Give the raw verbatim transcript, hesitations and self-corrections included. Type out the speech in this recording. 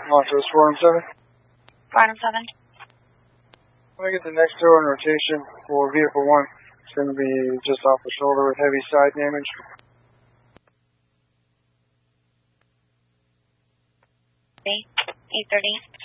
Montrose four and seven. four and seven. When I get the next tow in rotation for vehicle one, it's going to be just off the shoulder with heavy side damage. eight thirty.